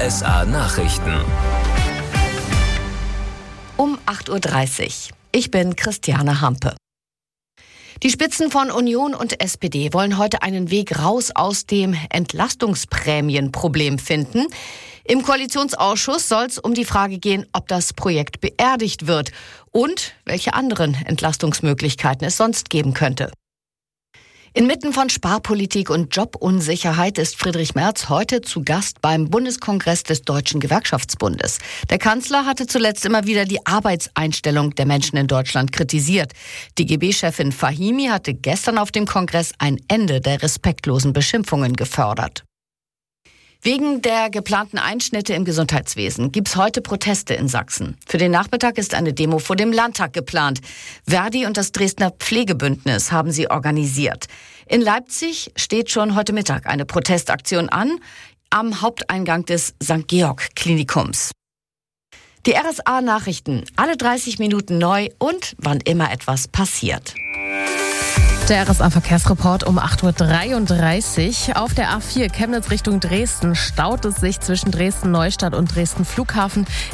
RSA Nachrichten. Um 8.30 Uhr. Ich bin Christiane Hampe. Die Spitzen von Union und SPD wollen heute einen Weg raus aus dem Entlastungsprämienproblem finden. Im Koalitionsausschuss soll es um die Frage gehen, ob das Projekt beerdigt wird und welche anderen Entlastungsmöglichkeiten es sonst geben könnte. Inmitten von Sparpolitik und Jobunsicherheit ist Friedrich Merz heute zu Gast beim Bundeskongress des Deutschen Gewerkschaftsbundes. Der Kanzler hatte zuletzt immer wieder die Arbeitseinstellung der Menschen in Deutschland kritisiert. Die DGB-Chefin Fahimi hatte gestern auf dem Kongress ein Ende der respektlosen Beschimpfungen gefordert. Wegen der geplanten Einschnitte im Gesundheitswesen gibt's heute Proteste in Sachsen. Für den Nachmittag ist eine Demo vor dem Landtag geplant. Verdi und das Dresdner Pflegebündnis haben sie organisiert. In Leipzig steht schon heute Mittag eine Protestaktion an, am Haupteingang des St. Georg Klinikums. Die RSA-Nachrichten, alle 30 Minuten neu und wann immer etwas passiert. Der RSA-Verkehrsreport um 8.33 Uhr. Auf der A4 Chemnitz Richtung Dresden staut es sich zwischen Dresden-Neustadt und Dresden-Flughafen.